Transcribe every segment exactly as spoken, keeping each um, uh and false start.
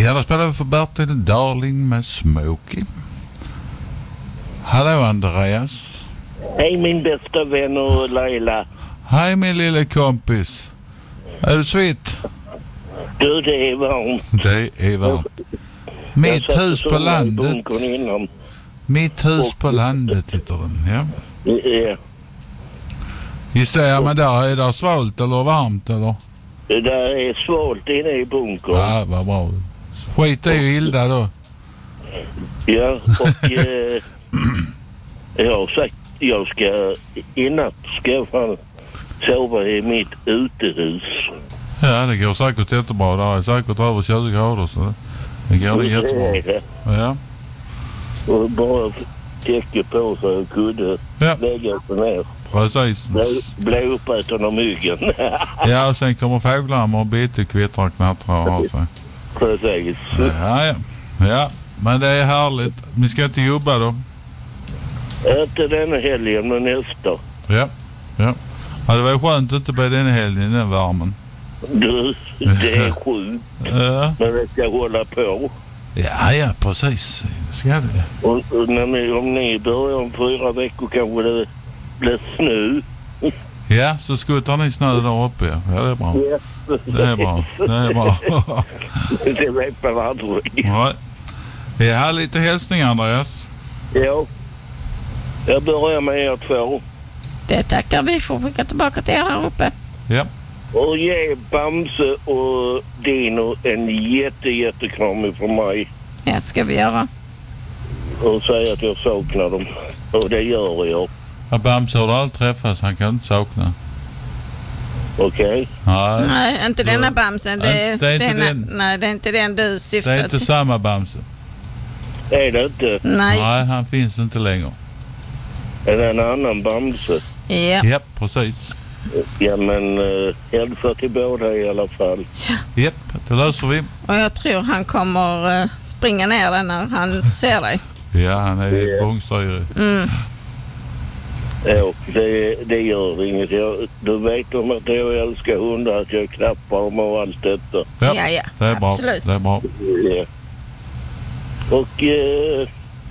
Ja, då spelar vi för Bertil Darling med Smokey. Hallå Andreas. Hej min bästa vän och Laila. Hej min lilla kompis. Är du svit? Du, det är varmt. Det är varmt. Mitt hus på landet. Mitt hus på landet heter den, ja. Ja. Gissar jag, men där är det svalt eller varmt eller? Det där är svalt inne i bunkern. Ja, vad bra. Skit är ju Hilda då. Ja, och eh, jag har sagt jag ska innan ska jag fan sova i mitt utehus. Ja, det går säkert jättebra. Det är säkert över tjugo grader så det går det jättebra. Ja. Och bara täcka på sig och kudde ja. lägga sig ner. Precis. Blå, blå uppäten av myggen. Ja, och sen kommer fåglarna och biter, kvittrar, knattrar och har sig. Precis. Ja, ja. Ja, men det är härligt. Vi ska inte jobba då. Inte denna helgen, men nästa. Ja, ja. Ja, det var ju skönt att inte bli denna helgen i den värmen. Du, det är sjukt. Ja. Men det ska hålla på. Ja, ja, precis. Det ska det. Och, och när ni, om ni börjar om fyra veckor kanske det blir snö. Ja, så skuttar ni snö där uppe. Ja, ja det är bra. Ja. Det är bra. Det är bra. Det vet man aldrig. Nej. Ja, lite hälsningar Andreas. Ja. Jag börjar med er två. Det tackar vi för att skicka tillbaka till er här uppe. Ja. Och ge Bamse och Dino en jätte, jättekram ifrån mig. Ja, ska vi göra. Och säga att jag saknar dem. Och det gör jag. Ja, Bamse har du aldrig träffat så han kan inte sakna. Okej. Okay. Nej. Nej, inte denna Bamsen. Det är, det är inte denna, den. Nej, det är inte den du syftar till. Det är inte till. samma Bamse. Är det inte? Nej. Nej, han finns inte längre. Är det en annan Bamse? Ja. Ja, precis. Ja, men uh, hälsa till båda i alla fall. Ja. Japp, det löser vi. Och jag tror han kommer uh, springa ner där när han ser dig. Ja, han är ju yeah. bångstyrig. Mm. Ja, det, det gör inget. Jag, du vet om att jag älskar hundar, att jag klappar dem och allt detta. Ja, ja, ja. Det är absolut. Bra. Det är bra. Ja. Och uh,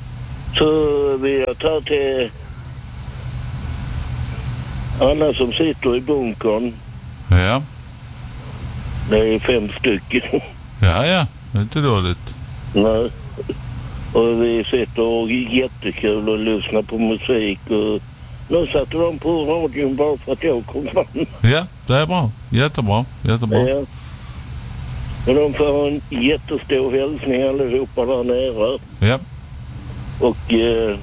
så vill jag ta till alla som sitter i bunkern. Ja. Det är fem stycken. Ja, ja. Det är inte dåligt. Nej. Och vi sitter och jättekul och lyssnar på musik. Och nu satte de på radion bara för att jag kom fram. Ja, det är bra. Jättebra. Jättebra. Ja. Och de får en jättestor hälsning allihopa där nere. Ja. Och eh,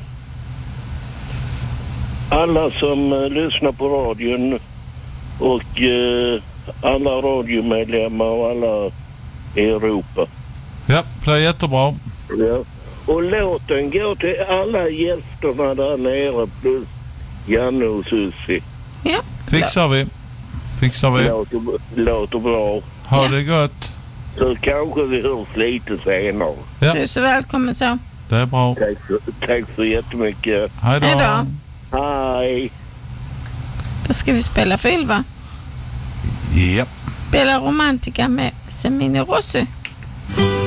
alla som eh, lyssnar på radion och eh, alla radiomedlemmar och alla i Europa. Ja, det är jättebra. Ja. Och låten går till alla gästerna där nere plus Janne och Susie. Ja. Fixar vi. Fixar vi. Låter, låter bra. Ha ja. det gott. Så kanske vi hörs lite senare. Ja. Du är så välkommen så. Det är bra. Tack så, tack så jättemycket. Hej då. Hej då. Hej. Då ska vi spela för Ylva. Ja. Spela Romantica med Semino Rossi.